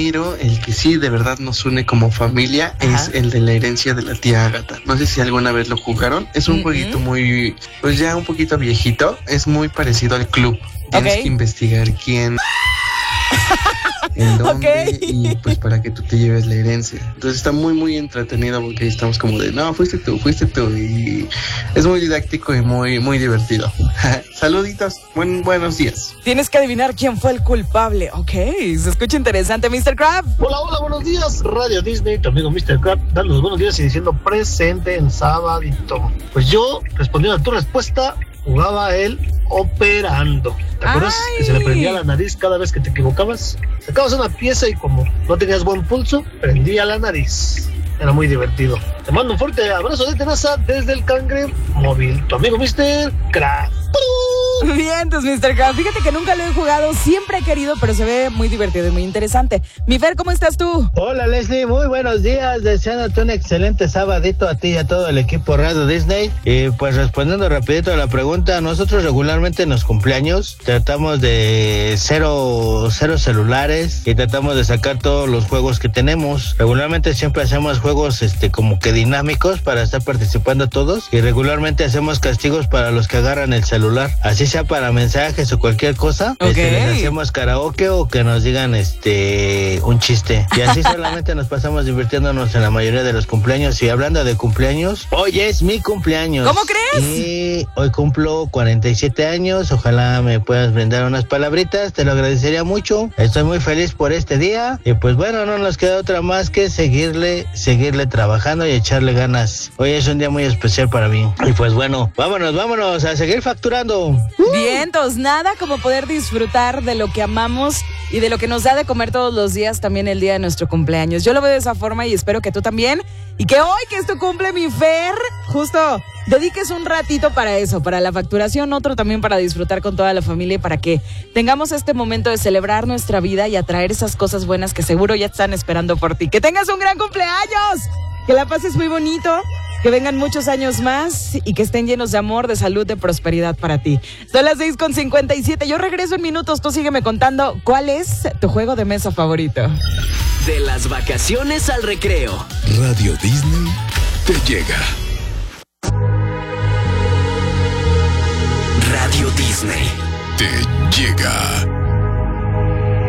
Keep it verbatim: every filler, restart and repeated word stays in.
Pero el que sí de verdad nos une como familia Ajá. es el de la herencia de la tía Ágata. No sé si alguna vez lo jugaron. Es un uh-huh. jueguito muy, pues ya un poquito viejito. Es muy parecido al club. Tienes okay. que investigar quién... en dónde okay. y pues para que tú te lleves la herencia. Entonces está muy muy entretenido porque ahí estamos como de no, fuiste tú, fuiste tú y es muy didáctico y muy muy divertido. Saluditos, buen, buenos días. Tienes que adivinar quién fue el culpable. Ok, se escucha interesante, mister Crab. Hola, hola, buenos días, Radio Disney, tu amigo mister Crab, dando los buenos días y diciendo presente en sabadito. Pues yo, respondiendo a tu respuesta, jugaba el operando. ¿Te acuerdas? Ay. Que se le prendía la nariz cada vez que te equivocabas. Sacabas una pieza y como no tenías buen pulso, prendía la nariz. Era muy divertido. Te mando un fuerte abrazo de tenaza desde el Cangre Móvil. Tu amigo mister Crab. Bien, entonces, mister Crab. Fíjate que nunca lo he jugado, siempre he querido, pero se ve muy divertido y muy interesante. Mi Fer, ¿cómo estás tú? Hola, Leslie, muy buenos días. Deseándote un excelente sabadito a ti y a todo el equipo Radio Disney. Y pues respondiendo rapidito a la pregunta, nosotros regularmente en los cumpleaños tratamos de cero, cero celulares y tratamos de sacar todos los juegos que tenemos. Regularmente siempre hacemos juegos este como que dinámicos para estar participando todos y regularmente hacemos castigos para los que agarran el celular. Así sea para mensajes o cualquier cosa, okay. este, les hacemos karaoke o que nos digan este un chiste. Y así solamente nos pasamos divirtiéndonos en la mayoría de los cumpleaños. Y hablando de cumpleaños, hoy es mi cumpleaños. ¿Cómo crees? Y hoy cumplo cuarenta y siete años. Ojalá me puedas brindar unas palabritas, te lo agradecería mucho. Estoy muy feliz por este día. Y pues bueno, no nos queda otra más que seguirle, seguirle trabajando y echarle ganas. Hoy es un día muy especial para mí. Y pues bueno, vámonos, vámonos a seguir facturando. Vientos, nada como poder disfrutar de lo que amamos y de lo que nos da de comer todos los días, también el día de nuestro cumpleaños. Yo lo veo de esa forma y espero que tú también. Y que hoy, que es tu cumple, mi Fer, justo dediques un ratito para eso, para la facturación, otro también para disfrutar con toda la familia y para que tengamos este momento de celebrar nuestra vida y atraer esas cosas buenas que seguro ya están esperando por ti. ¡Que tengas un gran cumpleaños! Que la pases muy bonito, que vengan muchos años más y que estén llenos de amor, de salud, de prosperidad para ti. Son las seis con cincuenta y siete. Yo regreso en minutos. Tú sígueme contando cuál es tu juego de mesa favorito. De las vacaciones al recreo. Radio Disney te llega. Radio Disney te llega.